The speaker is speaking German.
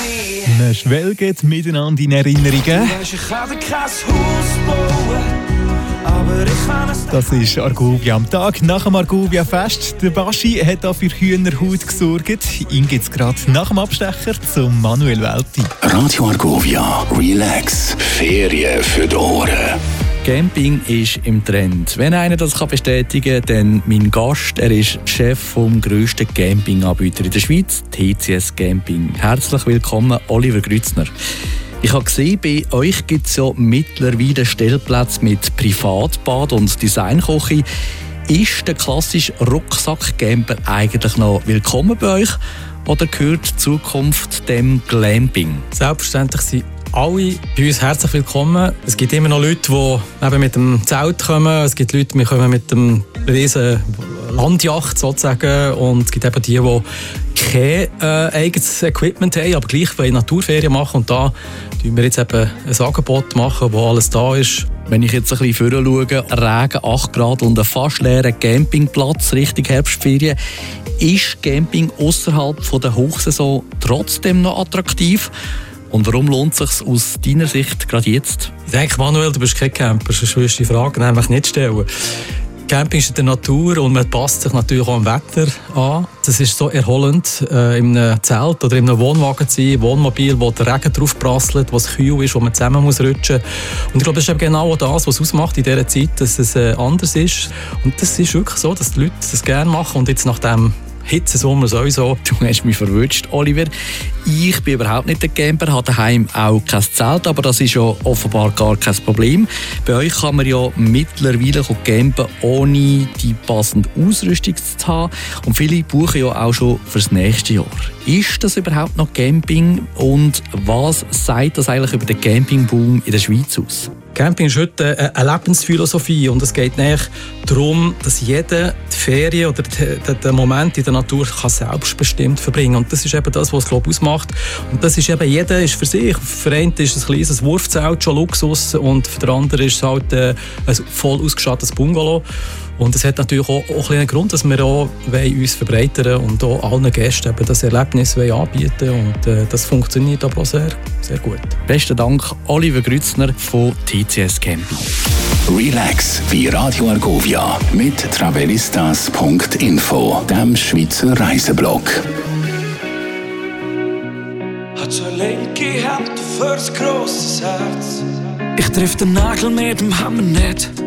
Man schwelgt miteinander in Erinnerungen. Das ist Argovia am Tag nach dem Argovia-Fest. Der Baschi hat da für Hühnerhaut gesorgt. Ihn gibt es gerade nach dem Abstecher zum Manuel Welti. Radio Argovia, relax, Ferien für die Ohren. Camping ist im Trend. Wenn einer das bestätigen kann, dann mein Gast. Er ist Chef vom grössten Campinganbieter in der Schweiz, TCS Camping. Herzlich willkommen, Oliver Grützner. Ich habe gesehen, bei euch gibt es ja mittlerweile Stellplätze mit Privatbad und Designküche. Ist der klassische Rucksack-Camper eigentlich noch willkommen bei euch oder gehört die Zukunft dem Glamping? Selbstverständlich sind alle bei uns herzlich willkommen. Es gibt immer noch Leute, die eben mit dem Zelt kommen. Es gibt Leute, die kommen mit dem riesen Landjacht sozusagen. Und es gibt eben die kein eigenes Equipment haben, aber gleich wollen Naturferien machen. Und da machen wir jetzt eben ein Angebot machen, wo alles da ist. Wenn ich jetzt ein bisschen vorne schaue, Regen, 8 Grad und ein fast leeren Campingplatz Richtung Herbstferien, ist Camping außerhalb der Hochsaison trotzdem noch attraktiv? Und warum lohnt es sich aus deiner Sicht gerade jetzt? Ich denke, Manuel, du bist kein Camper, sonst würdest du die Fragen einfach nicht stellen. Camping ist in der Natur und man passt sich natürlich auch am Wetter an. Das ist so erholend, in einem Zelt oder in einem Wohnwagen zu sein, Wohnmobil, wo der Regen drauf prasselt, wo es kühl ist, wo man zusammen muss rutschen. Und ich glaube, das ist eben genau das, was es ausmacht in dieser Zeit, dass es anders ist. Und das ist wirklich so, dass die Leute das gerne machen. Und jetzt nach dem Hitzesommer sowieso. Du hast mich verwünscht, Oliver. Ich bin überhaupt nicht der Camper, habe daheim auch kein Zelt, aber das ist ja offenbar gar kein Problem. Bei euch kann man ja mittlerweile campen, ohne die passende Ausrüstung zu haben. Und viele buchen ja auch schon fürs nächste Jahr. Ist das überhaupt noch Camping und was sagt das eigentlich über den Campingboom in der Schweiz aus? Camping ist heute eine Lebensphilosophie und es geht darum, dass jeder die Ferien oder den Moment in der Natur kann selbstbestimmt verbringen kann. Und das ist eben das, was es ausmacht. Und das ist eben, jeder ist für sich. Für einen ist ein kleines Wurfzelt schon Luxus und für den anderen ist es halt ein voll ausgestattetes Bungalow. Und es hat natürlich auch einen Grund, dass wir auch uns verbreitern und auch allen Gästen eben das Erlebnis anbieten und das funktioniert aber auch sehr, sehr gut. Besten Dank, Oliver Grützner von TCS Camping. Relax bei Radio Argovia mit travelistas.info, dem Schweizer Reiseblog. Hat so linke Hand fürs grosses Herz. Ich triff den Nagel mit dem Hammer nicht.